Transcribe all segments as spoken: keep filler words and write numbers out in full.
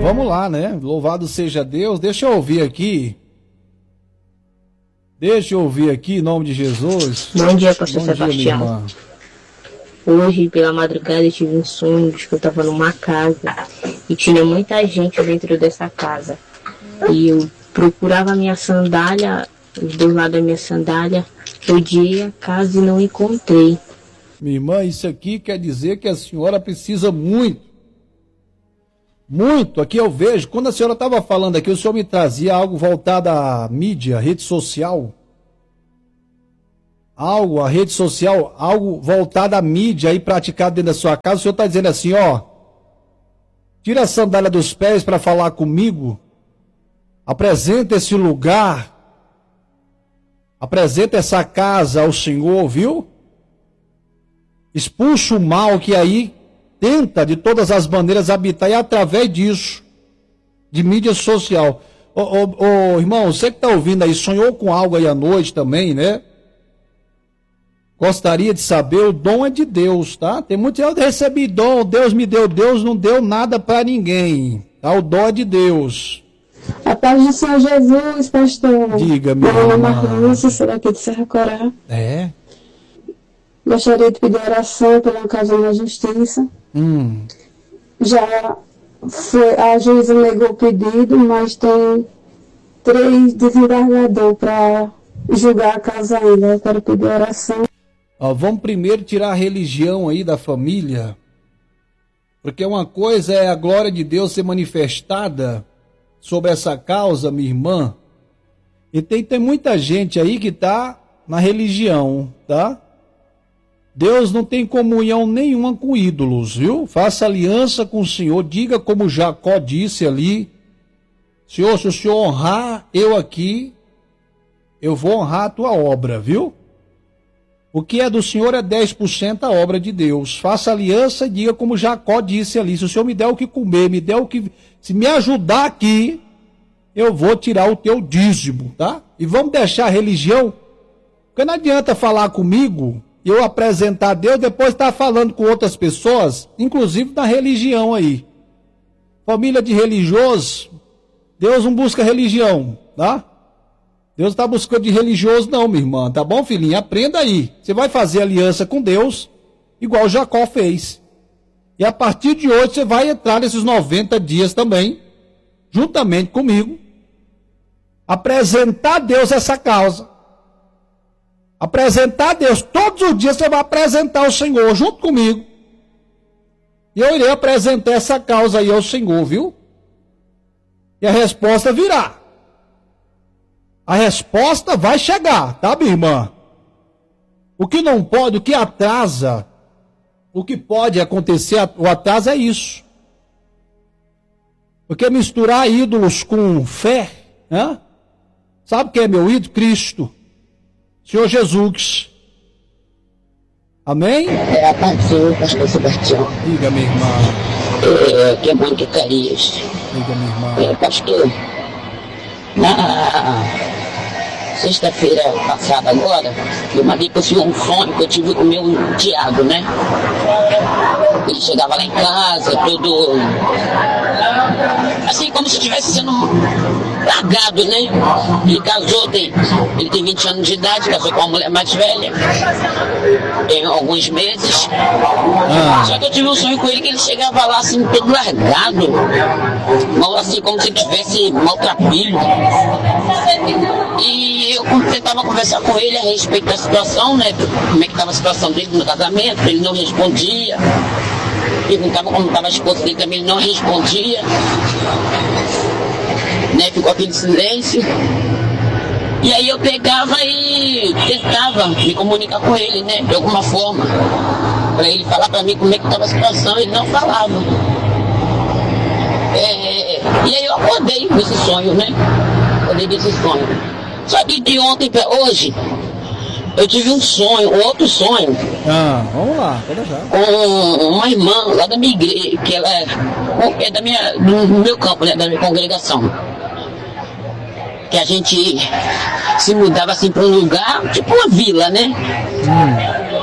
vamos lá, né? Louvado seja Deus. Deixa eu ouvir aqui. Deixa eu ouvir aqui, em nome de Jesus. Bom dia, pastor Bom dia, Sebastião. minha irmã. Hoje, pela madrugada, eu tive um sonho de que eu estava numa casa e tinha muita gente dentro dessa casa. E eu procurava a minha sandália, os dois lados da minha sandália, rodei a casa e não encontrei. Minha irmã, isso aqui quer dizer que a senhora precisa muito. Muito. Aqui eu vejo, quando a senhora estava falando aqui, o senhor me trazia algo voltado à mídia, rede social. Algo, a rede social, algo voltado à mídia aí praticado dentro da sua casa. O senhor está dizendo assim, ó, tira a sandália dos pés para falar comigo, apresenta esse lugar, apresenta essa casa ao Senhor, viu? Expulsa o mal que aí tenta de todas as maneiras habitar, e através disso, de mídia social. Ô, ô, ô irmão, você que está ouvindo aí, sonhou com algo aí à noite também, né? Gostaria de saber, o dom é de Deus, tá? Tem muito, eu recebi dom, Deus me deu, Deus não deu nada para ninguém, tá? O dom é de Deus. A paz do Senhor Jesus, pastor. Diga, minha Meu nome é irmã. Marlúcia, sou daqui de Serra Corá. É? Gostaria de pedir oração pela causa na justiça. Hum. Já foi, a juíza negou o pedido, mas tem três desembargadores para julgar a causa ainda. Eu quero pedir oração. Ó, vamos primeiro tirar a religião aí da família, porque uma coisa é a glória de Deus ser manifestada sobre essa causa, minha irmã, e tem, tem muita gente aí que está na religião, tá? Deus não tem comunhão nenhuma com ídolos, viu? Faça aliança com o Senhor, diga como Jacó disse ali, Senhor, se o Senhor honrar eu aqui, eu vou honrar a tua obra, viu? O que é do Senhor é dez por cento a obra de Deus. Faça aliança e diga como Jacó disse ali, se o Senhor me der o que comer, me der o que... Se me ajudar aqui, eu vou tirar o teu dízimo, tá? E vamos deixar a religião, porque não adianta falar comigo, eu apresentar a Deus, depois estar falando com outras pessoas, inclusive da religião aí. Família de religiosos, Deus não busca religião, tá? Deus não está buscando de religioso não, minha irmã, tá bom, filhinha? Aprenda aí. Você vai fazer aliança com Deus, igual Jacó fez. E a partir de hoje você vai entrar nesses noventa dias também, juntamente comigo, apresentar a Deus essa causa. Apresentar a Deus, todos os dias você vai apresentar ao Senhor, junto comigo. E eu irei apresentar essa causa aí ao Senhor, viu? E a resposta virá. A resposta vai chegar, tá, minha irmã? O que não pode, o que atrasa, o que pode acontecer, o atraso é isso. Porque misturar ídolos com fé, né? Sabe quem é meu ídolo? Cristo. Senhor Jesus. Amém? É a paz do Senhor, pastor Sebastião. Diga, minha irmã. É, que é Mônica Carias. Diga, minha irmã. É, pastor, na sexta-feira passada agora, eu mandei para o senhor um sonho que eu tive com o meu Tiago, né? Ele chegava lá em casa, todo... assim, como se estivesse sendo largado, né? Ele casou, tem, ele tem vinte anos de idade, casou com uma mulher mais velha, tem alguns meses. Ah. Só que eu tive um sonho com ele que ele chegava lá assim, todo largado, mal assim, como se tivesse maltrapilho. E eu tentava conversar com ele a respeito da situação, né? Como é que estava a situação dele no casamento, ele não respondia. Perguntava como estava a esposa dele também, ele não respondia. Né? Ficou aquele silêncio. E aí eu pegava e tentava me comunicar com ele, né? De alguma forma. Para ele falar para mim como é que estava a situação, ele não falava. É, e aí eu acordei com esse sonho, né? Acordei desse sonho. Só que de ontem para hoje, eu tive um sonho, um outro sonho. Ah, vamos lá, pode já. Com uma irmã lá da minha igreja, que ela é, é da minha, do meu campo, né? Da minha congregação. Que a gente se mudava assim para um lugar, tipo uma vila, né? Hum.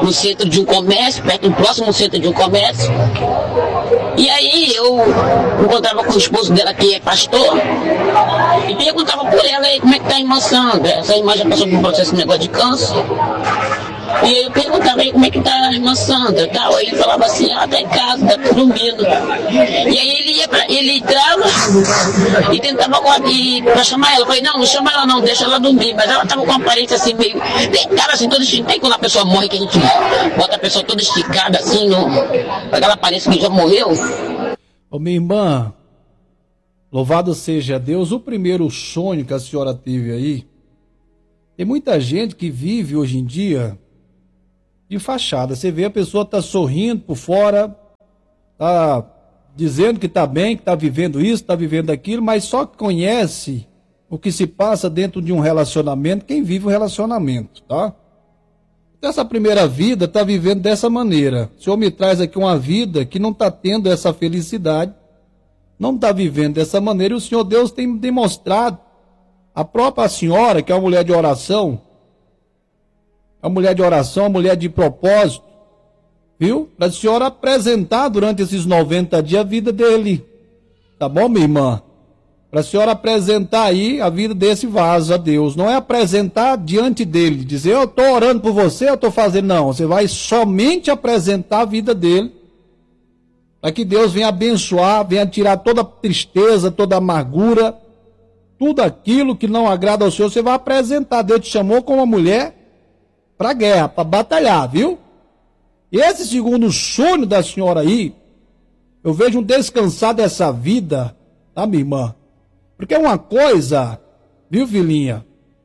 no centro de um comércio, perto do próximo centro de um comércio. E aí eu encontrava com o esposo dela, que é pastor, e perguntava por ela aí como é que tá a irmã Sandra. Essa irmã já passou por um processo de negócio de câncer. E aí eu perguntava aí como é que tá a irmã Sandra e tal. Aí ele falava assim, ela tá em casa, tá dormindo. E aí ele ia pra, ele entrava e tentava e, pra chamar ela. Eu falei, não, não chama ela não, deixa ela dormir. Mas ela tava com uma aparência assim, meio deitada assim, toda esticada. Tem quando a pessoa morre que a gente bota a pessoa toda esticada assim, no, aquela aparência que já morreu. Ô minha irmã, louvado seja Deus, o primeiro sonho que a senhora teve aí, tem muita gente que vive hoje em dia de fachada. Você vê a pessoa tá sorrindo por fora, tá dizendo que tá bem, que tá vivendo isso, tá vivendo aquilo, mas só conhece o que se passa dentro de um relacionamento quem vive o relacionamento, tá? Então essa primeira vida tá vivendo dessa maneira. O Senhor me traz aqui uma vida que não tá tendo essa felicidade, não tá vivendo dessa maneira, e o Senhor Deus tem demonstrado, a própria senhora, que é uma mulher de oração, a mulher de oração, a mulher de propósito, viu? Para a senhora apresentar durante esses noventa dias a vida dele. Tá bom, minha irmã? Para a senhora apresentar aí a vida desse vaso a Deus. Não é apresentar diante dele, dizer, eu estou orando por você, eu estou fazendo. Não, você vai somente apresentar a vida dele, para que Deus venha abençoar, venha tirar toda a tristeza, toda a amargura, tudo aquilo que não agrada ao Senhor, você vai apresentar. Deus te chamou como uma mulher para guerra, para batalhar, viu? E esse segundo sonho da senhora aí, eu vejo um descansar dessa vida, tá, minha irmã? Porque é uma coisa, viu, filhinha?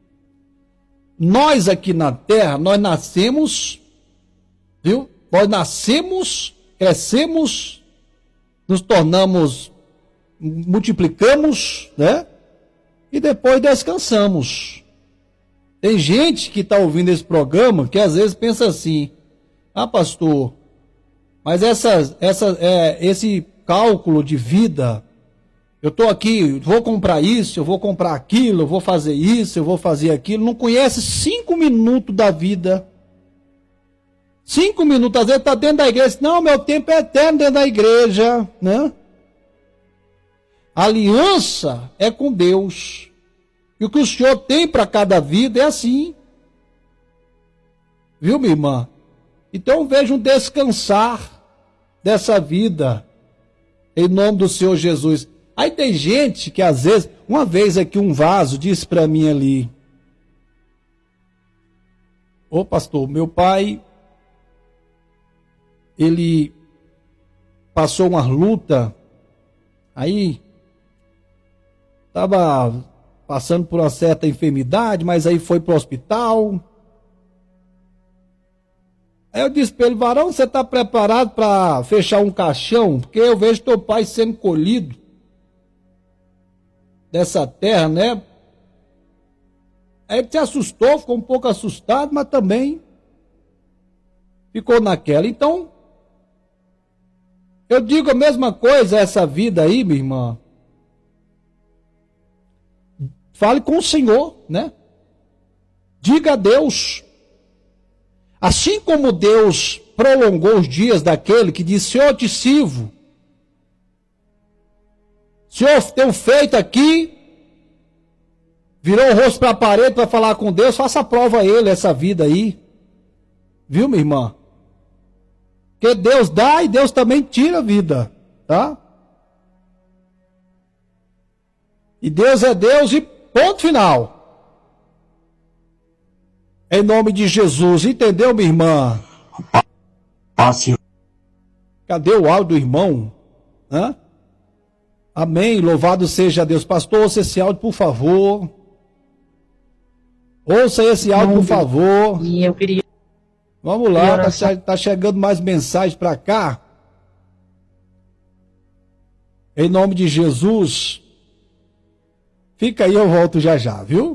Nós aqui na terra, nós nascemos, viu? Nós nascemos, crescemos, nos tornamos, multiplicamos, né? E depois descansamos. Tem gente que está ouvindo esse programa que às vezes pensa assim, ah, pastor, mas essa, essa, é, esse cálculo de vida, eu estou aqui, vou comprar isso, eu vou comprar aquilo, eu vou fazer isso, eu vou fazer aquilo, não conhece cinco minutos da vida. Cinco minutos, às vezes está dentro da igreja, não, meu tempo é eterno dentro da igreja, né? A aliança é com Deus. E o que o Senhor tem para cada vida é assim. Viu, minha irmã? Então veja um descansar dessa vida, em nome do Senhor Jesus. Aí tem gente que às vezes, uma vez aqui um vaso disse para mim ali, ô pastor, meu pai, ele passou uma luta, aí estava passando por uma certa enfermidade, mas aí foi para o hospital. Aí eu disse para ele, varão, você está preparado para fechar um caixão? Porque eu vejo teu pai sendo colhido dessa terra, né? Aí ele se assustou, ficou um pouco assustado, mas também ficou naquela. Então, eu digo a mesma coisa, essa vida aí, minha irmã. Fale com o Senhor, né? Diga a Deus. Assim como Deus prolongou os dias daquele que disse, Senhor, eu te sirvo. Senhor, tenho feito aqui, virou o rosto para a parede para falar com Deus, faça a prova a ele essa vida aí. Viu, minha irmã? Porque Deus dá e Deus também tira a vida, tá? E Deus é Deus e ponto final. Em nome de Jesus, entendeu, minha irmã? Fácil. Cadê o áudio do irmão? Hã? Amém, louvado seja Deus. Pastor, ouça esse áudio, por favor. Ouça esse áudio, por favor. E eu queria... Vamos lá, tá, tá chegando mais mensagens para cá. Em nome de Jesus. Fica aí, eu volto já já, viu?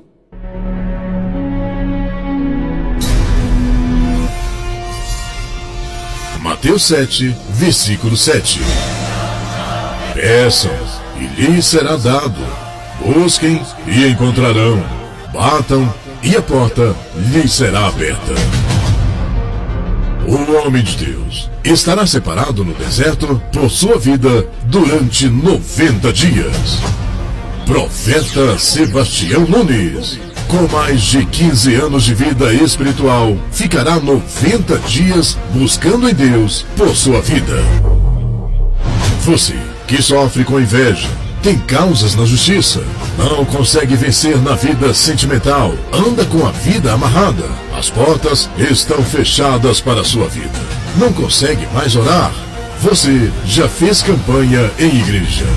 Mateus sete, versículo sete. Peçam, e lhes será dado. Busquem, e encontrarão. Batam, e a porta lhes será aberta. O homem de Deus estará separado no deserto por sua vida durante noventa dias. Profeta Sebastião Nunes, com mais de quinze anos de vida espiritual, ficará noventa dias buscando em Deus por sua vida. Você que sofre com inveja, tem causas na justiça, não consegue vencer na vida sentimental, anda com a vida amarrada, as portas estão fechadas para a sua vida, não consegue mais orar, você já fez campanha em igreja.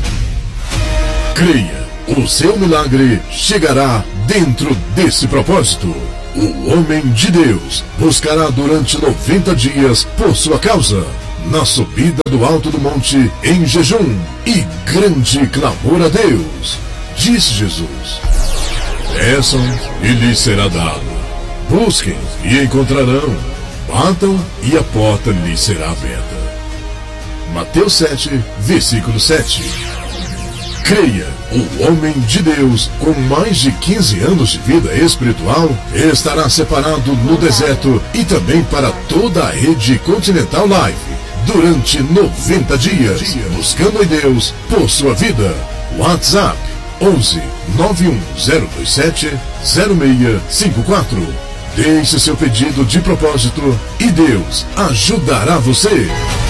Creia, o seu milagre chegará dentro desse propósito. O homem de Deus buscará durante noventa dias por sua causa, na subida do alto do monte, em jejum e grande clamor a Deus. Disse Jesus: peçam e lhes será dado, busquem e encontrarão, batam e a porta lhes será aberta. Mateus sete, versículo sete. Creia, o homem de Deus, com mais de quinze anos de vida espiritual, estará separado no deserto e também para toda a rede Continental Live, durante noventa dias, buscando em Deus por sua vida. WhatsApp onze nove um zero dois sete zero seis cinco quatro. Deixe seu pedido de propósito e Deus ajudará você.